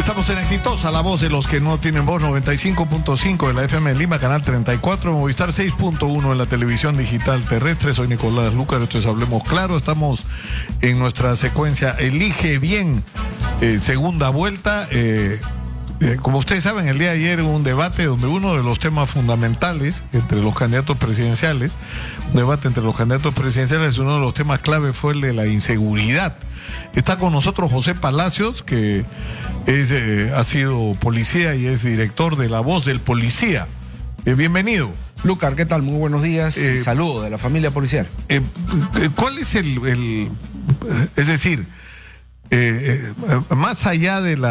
Estamos en Exitosa, la voz de los que no tienen voz, 95.5 de la FM de Lima, canal 34, Movistar 6.1 en la televisión digital terrestre. Soy Nicolás Lucar, esto es Hablemos Claro. Estamos en nuestra secuencia Elige Bien, segunda vuelta. Como ustedes saben, el día de ayer hubo un debate donde uno de los temas fundamentales entre los candidatos presidenciales, uno de los temas clave fue el de la inseguridad. Está con nosotros José Palacios, que ha sido policía y es director de La Voz del Policía. Bienvenido. Lucar, ¿qué tal? Muy buenos días. Saludos de la familia policial. ¿Cuál es es decir, más allá de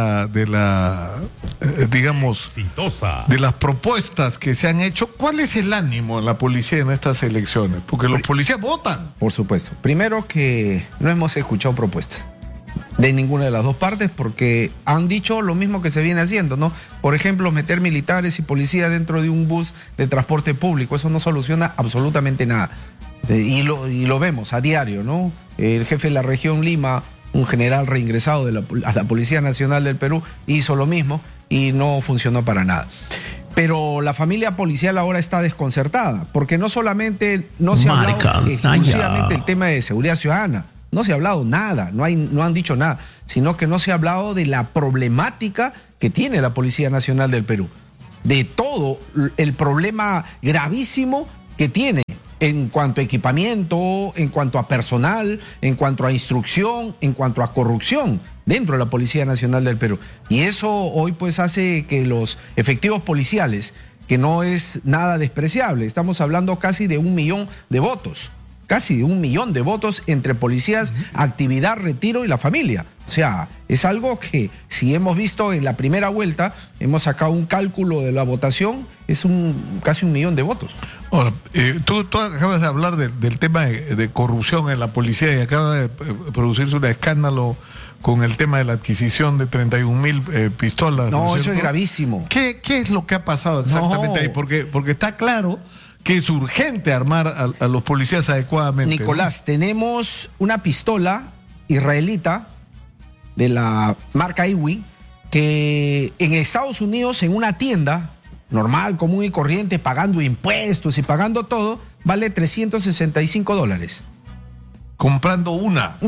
digamos, Exitosa, de las propuestas que se han hecho, ¿cuál es el ánimo en la policía en estas elecciones? Porque los policías votan. Por supuesto. Primero que no hemos escuchado propuestas de ninguna de las dos partes, porque han dicho lo mismo que se viene haciendo, ¿no? Por ejemplo, meter militares y policías dentro de un bus de transporte público, eso no soluciona absolutamente nada. Y lo vemos a diario, ¿no? El jefe de la región Lima, un general reingresado a la Policía Nacional del Perú, hizo lo mismo y no funcionó para nada. Pero la familia policial ahora está desconcertada, porque no solamente no se ha hablado exclusivamente del tema de seguridad ciudadana, no se ha hablado nada, no han dicho nada, sino que no se ha hablado de la problemática que tiene la Policía Nacional del Perú, de todo el problema gravísimo que tiene en cuanto a equipamiento, en cuanto a personal, en cuanto a instrucción, en cuanto a corrupción dentro de la Policía Nacional del Perú. Y eso hoy pues hace que los efectivos policiales, que no es nada despreciable, estamos hablando casi de 1 millón de votos, casi de 1 millón de votos entre policías, actividad, retiro y la familia. O sea, es algo que si hemos visto en la primera vuelta, hemos sacado un cálculo de la votación, es casi 1 millón de votos. Ahora, tú acabas de hablar del tema de corrupción en la policía y acaba de producirse un escándalo con el tema de la adquisición de 31,000 pistolas. No, eso es gravísimo. ¿Qué es lo que ha pasado exactamente ahí? Porque está claro que es urgente armar a los policías adecuadamente. Nicolás, ¿no? Tenemos una pistola israelita de la marca IWI que en Estados Unidos, en una tienda normal, común y corriente, pagando impuestos y pagando todo, vale $365. Comprando una.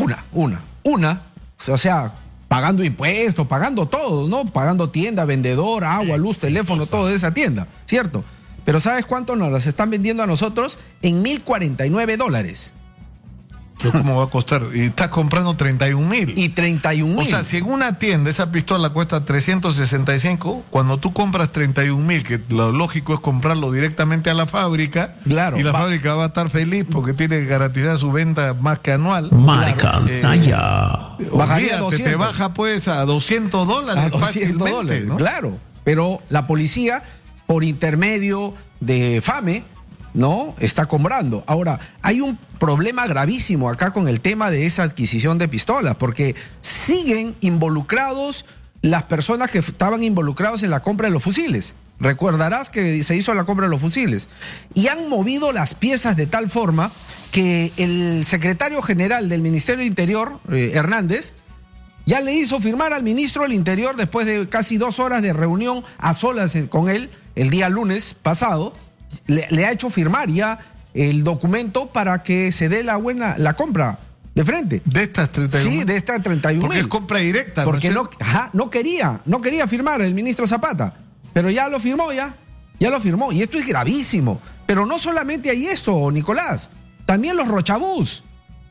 O sea, pagando impuestos, pagando todo, ¿no? Pagando tienda, vendedor, agua, luz, teléfono, todo de esa tienda, ¿cierto? Pero ¿sabes cuánto nos las están vendiendo a nosotros? En $1,049. ¿Pero cómo va a costar? Y estás comprando 31,000. Y 31,000. O sea, si en una tienda esa pistola cuesta 365, cuando tú compras 31,000, que lo lógico es comprarlo directamente a la fábrica, claro, y la fábrica va a estar feliz porque tiene garantizada su venta más que anual. Marca Saya. Olvídate, te baja pues a $200 a fácilmente, ¿no? Claro, pero la policía, por intermedio de FAME, ¿no? Está comprando. Ahora, hay un problema gravísimo acá con el tema de esa adquisición de pistolas, porque siguen involucrados las personas que estaban involucrados en la compra de los fusiles. Recordarás que se hizo la compra de los fusiles. Y han movido las piezas de tal forma que el secretario general del Ministerio del Interior, Hernández, ya le hizo firmar al ministro del Interior, después de casi 2 horas de reunión a solas con él, el día lunes pasado, le ha hecho firmar ya el documento para que se dé la compra de frente. ¿De estas 31? Sí, de estas 31. Porque es compra directa. Porque no quería firmar el ministro Zapata, pero ya lo firmó, ya lo firmó. Y esto es gravísimo. Pero no solamente hay eso, Nicolás, también los rochabús.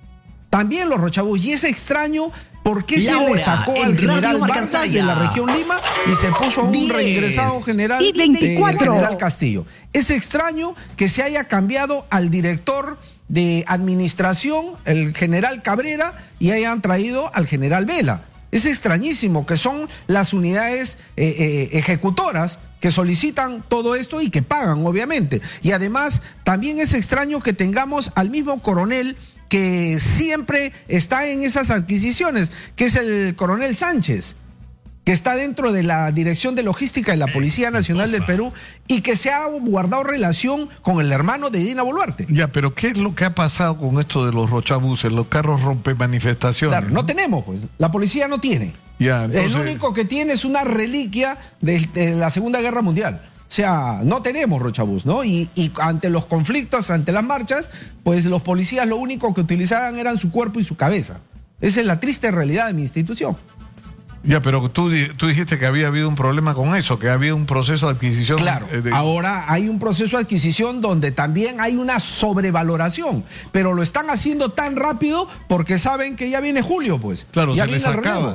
Y es extraño. ¿Por qué se le sacó al general Vargas de la región Lima y se puso a un reingresado general, general Castillo? Es extraño que se haya cambiado al director de administración, el general Cabrera, y hayan traído al general Vela. Es extrañísimo, que son las unidades ejecutoras que solicitan todo esto y que pagan, obviamente. Y además, también es extraño que tengamos al mismo coronel que siempre está en esas adquisiciones, que es el coronel Sánchez, que está dentro de la Dirección de Logística de la Policía Nacional del Perú y que se ha guardado relación con el hermano de Dina Boluarte. Ya, pero ¿qué es lo que ha pasado con esto de los rochabuses, los carros rompe manifestaciones? Claro, no tenemos, pues. La policía no tiene. Ya, entonces... El único que tiene es una reliquia de la Segunda Guerra Mundial. O sea, no tenemos rochabús, ¿no? Y ante los conflictos, ante las marchas, pues los policías lo único que utilizaban eran su cuerpo y su cabeza. Esa es la triste realidad de mi institución. Ya, pero tú dijiste que había habido un problema con eso, que había un proceso de adquisición. Claro, ahora hay un proceso de adquisición donde también hay una sobrevaloración, pero lo están haciendo tan rápido porque saben que ya viene julio, pues. Claro, ya se les acaba.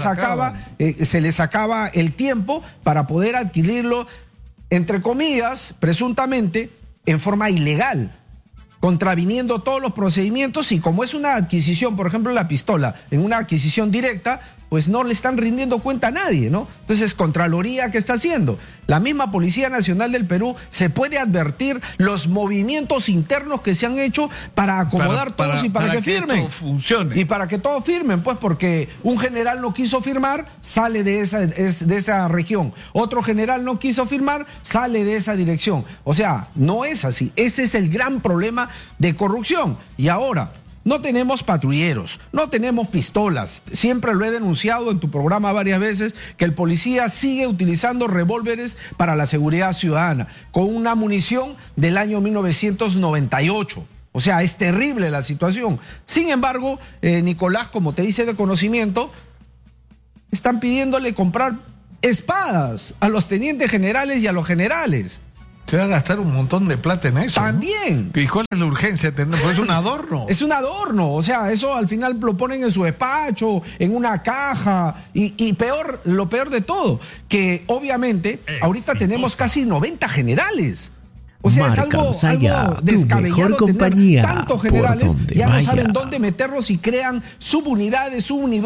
Se les acaba el tiempo para poder adquirirlo, entre comillas, presuntamente, en forma ilegal, contraviniendo todos los procedimientos, y como es una adquisición, por ejemplo, la pistola, en una adquisición directa, pues no le están rindiendo cuenta a nadie, ¿no? Entonces, Contraloría, ¿qué está haciendo? La misma Policía Nacional del Perú se puede advertir los movimientos internos que se han hecho para acomodar todos y para que firmen. Todo funcione. Y para que todos firmen, pues porque un general no quiso firmar, sale de esa región. Otro general no quiso firmar, sale de esa dirección. O sea, no es así. Ese es el gran problema de corrupción. Y ahora... no tenemos patrulleros, no tenemos pistolas. Siempre lo he denunciado en tu programa varias veces, que el policía sigue utilizando revólveres para la seguridad ciudadana, con una munición del año 1998. O sea, es terrible la situación. Sin embargo, Nicolás, como te dice de conocimiento, están pidiéndole comprar espadas a los tenientes generales y a los generales. Se va a gastar un montón de plata en eso. También. ¿No? ¿Y cuál es la urgencia de tener? Pues es un adorno. Es un adorno. O sea, eso al final lo ponen en su despacho, en una caja. Y peor, lo peor de todo, que obviamente ahorita tenemos casi 90 generales. O sea, es algo descabellado tener tantos generales, ya no saben dónde meterlos y crean subunidades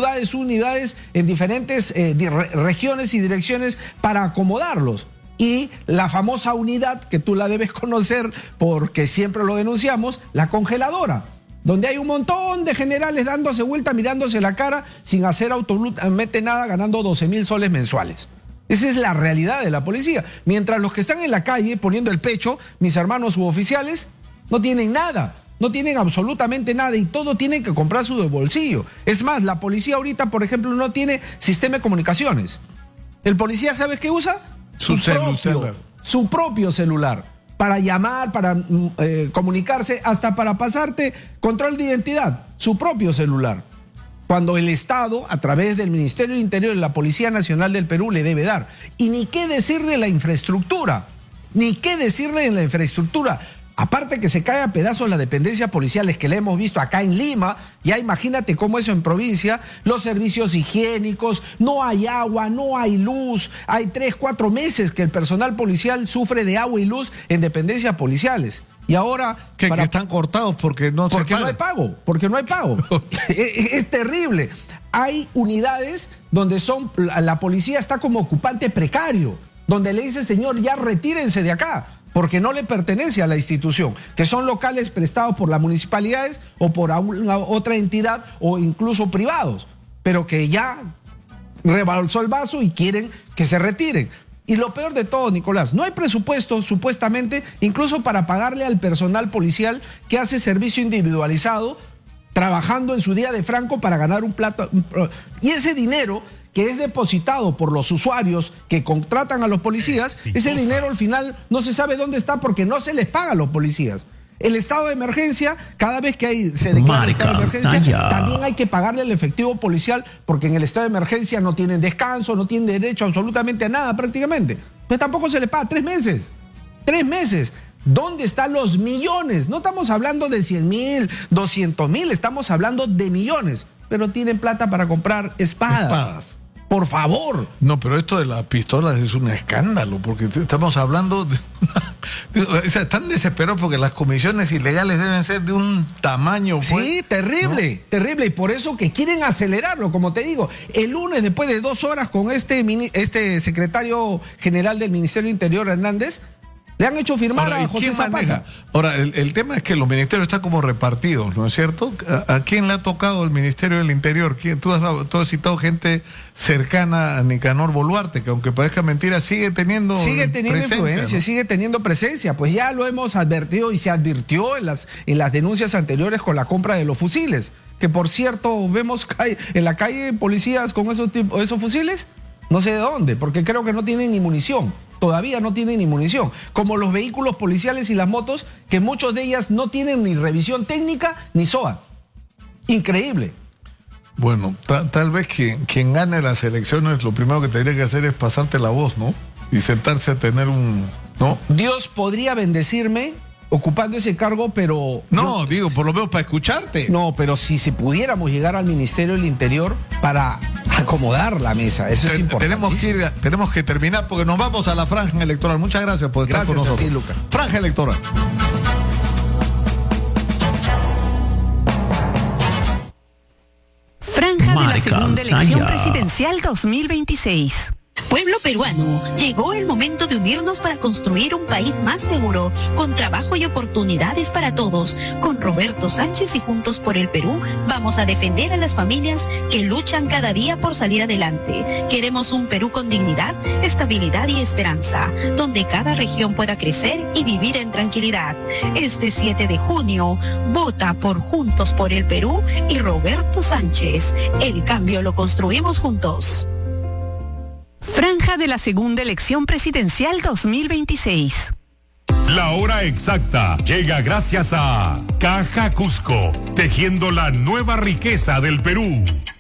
en diferentes regiones y direcciones para acomodarlos. Y la famosa unidad, que tú la debes conocer porque siempre lo denunciamos, la congeladora, donde hay un montón de generales dándose vuelta, mirándose la cara, sin hacer absolutamente nada, ganando 12.000 soles mensuales. Esa es la realidad de la policía. Mientras los que están en la calle poniendo el pecho, mis hermanos suboficiales, no tienen nada. No tienen absolutamente nada y todo tienen que comprar su de bolsillo. Es más, la policía ahorita, por ejemplo, no tiene sistema de comunicaciones. ¿El policía sabe qué usa? Su propio celular, para llamar, para comunicarse, hasta para pasarte control de identidad, su propio celular. Cuando el Estado, a través del Ministerio del Interior y la Policía Nacional del Perú, le debe dar. Y ni qué decir de la infraestructura, Aparte que se cae a pedazos las dependencias policiales que le hemos visto acá en Lima, ya imagínate cómo eso en provincia, los servicios higiénicos, no hay agua, no hay luz, hay 3-4 meses que el personal policial sufre de agua y luz en dependencias policiales. Y ahora... Que están cortados porque no hay pago. Porque no hay pago. Es terrible. Hay unidades donde la policía está como ocupante precario, donde le dice, señor, ya retírense de acá, porque no le pertenece a la institución, que son locales prestados por las municipalidades o por otra entidad o incluso privados, pero que ya rebalsó el vaso y quieren que se retiren. Y lo peor de todo, Nicolás, no hay presupuesto, supuestamente, incluso para pagarle al personal policial que hace servicio individualizado, trabajando en su día de franco para ganar un plato. Y ese dinero que es depositado por los usuarios que contratan a los policías, ese dinero al final no se sabe dónde está porque no se les paga a los policías. El estado de emergencia, cada vez que se declara el estado de emergencia, también hay que pagarle el efectivo policial porque en el estado de emergencia no tienen descanso, no tienen derecho absolutamente a nada prácticamente. Pero tampoco se les paga 3 meses. 3 meses. ¿Dónde están los millones? No estamos hablando de 100.000, 200.000, estamos hablando de millones. Pero tienen plata para comprar espadas. Por favor. No, pero esto de las pistolas es un escándalo, porque estamos hablando están desesperados porque las comisiones ilegales deben ser de un tamaño. Sí, pues, terrible, ¿no? Terrible, y por eso que quieren acelerarlo, como te digo. El lunes, después de 2 horas con este secretario general del Ministerio del Interior, Hernández, Le han hecho firmar Ahora, a ¿y José quién Zapata. maneja? Ahora, el tema es que los ministerios están como repartidos, ¿no es cierto? ¿A quién le ha tocado el Ministerio del Interior? Tú has citado gente cercana a Nicanor Boluarte, que aunque parezca mentira, sigue teniendo influencia, ¿no? sigue teniendo presencia. Pues ya lo hemos advertido y se advirtió en las denuncias anteriores con la compra de los fusiles. Que por cierto, vemos en la calle policías con esos fusiles, no sé de dónde, porque creo que no tienen ni munición. Todavía no tienen ni munición. Como los vehículos policiales y las motos, que muchos de ellas no tienen ni revisión técnica ni SOA. Increíble. Bueno, tal vez quien gane las elecciones, lo primero que tendría que hacer es pasarte la voz, ¿no? Y sentarse a tener ¿no? Dios podría bendecirme ocupando ese cargo, pero... No, digo, por lo menos para escucharte. No, pero si pudiéramos llegar al Ministerio del Interior para acomodar la mesa, eso es importante. Tenemos que terminar porque nos vamos a la franja electoral. Muchas gracias por estar con nosotros. Gracias a ti, Lucas. Franja electoral. Marca Franja de la segunda elección Saya. presidencial 2026. Pueblo peruano, llegó el momento de unirnos para construir un país más seguro, con trabajo y oportunidades para todos. Con Roberto Sánchez y Juntos por el Perú, vamos a defender a las familias que luchan cada día por salir adelante. Queremos un Perú con dignidad, estabilidad y esperanza, donde cada región pueda crecer y vivir en tranquilidad. Este 7 de junio, vota por Juntos por el Perú y Roberto Sánchez. El cambio lo construimos juntos. Franja de la segunda elección presidencial 2026. La hora exacta llega gracias a Caja Cusco, tejiendo la nueva riqueza del Perú.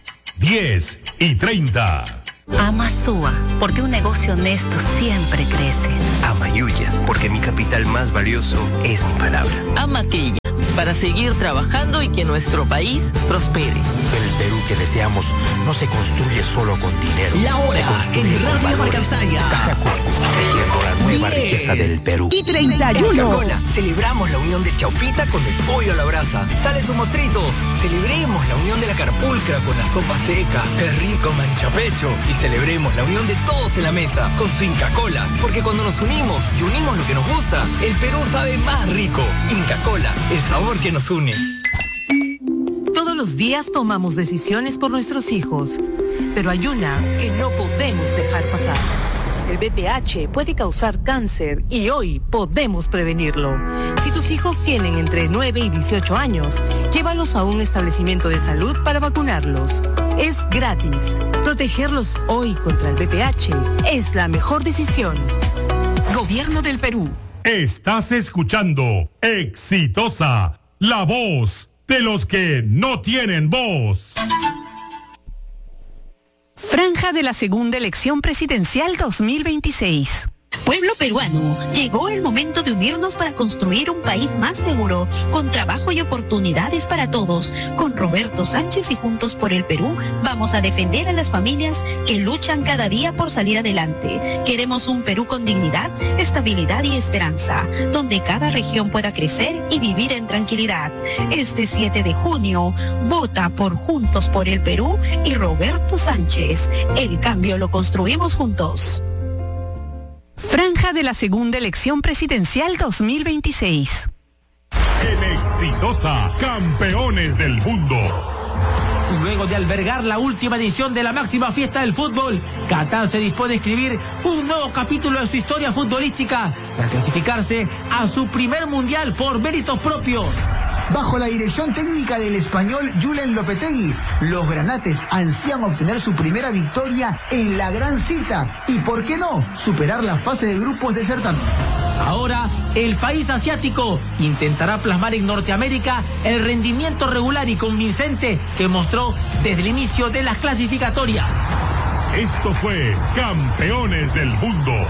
10:30. Ama Sua, porque un negocio honesto siempre crece. Ama Yuya, porque mi capital más valioso es mi palabra. Ama Quilla, para seguir trabajando y que nuestro país prospere. El Perú que deseamos no se construye solo con dinero. La hora en Radio Marca Saya. Caja Cusco, tejiendo la nueva riqueza del Perú. Y 31. Coca-Cola, celebramos la unión de Chaufita con el pollo a la brasa. Sale su mostrito, celebremos la unión de la carpulcra con la sopa seca. ¡Qué rico manchapecho! Y celebremos la unión de todos en la mesa con su Inca Cola. Porque cuando nos unimos y unimos lo que nos gusta, el Perú sabe más rico. Inca Cola, el sabor que nos une. Todos los días tomamos decisiones por nuestros hijos, pero hay una que no podemos dejar pasar. El VPH puede causar cáncer y hoy podemos prevenirlo. Si tus hijos tienen entre 9 y 18 años, llévalos a un establecimiento de salud para vacunarlos. Es gratis. Protegerlos hoy contra el VPH es la mejor decisión. Gobierno del Perú. Estás escuchando Exitosa, la voz de los que no tienen voz. Franja de la segunda elección presidencial 2026. Pueblo peruano, llegó el momento de unirnos para construir un país más seguro, con trabajo y oportunidades para todos. Con Roberto Sánchez y Juntos por el Perú, vamos a defender a las familias que luchan cada día por salir adelante. Queremos un Perú con dignidad, estabilidad y esperanza, donde cada región pueda crecer y vivir en tranquilidad. Este 7 de junio, vota por Juntos por el Perú y Roberto Sánchez. El cambio lo construimos juntos. Franja de la segunda elección presidencial 2026. En Exitosa, campeones del mundo. Luego de albergar la última edición de la máxima fiesta del fútbol, Qatar se dispone a escribir un nuevo capítulo de su historia futbolística, tras clasificarse a su primer mundial por méritos propios. Bajo la dirección técnica del español Julen Lopetegui, los granates ansían obtener su primera victoria en la gran cita y, ¿por qué no?, superar la fase de grupos del certamen. Ahora, el país asiático intentará plasmar en Norteamérica el rendimiento regular y convincente que mostró desde el inicio de las clasificatorias. Esto fue Campeones del Mundo.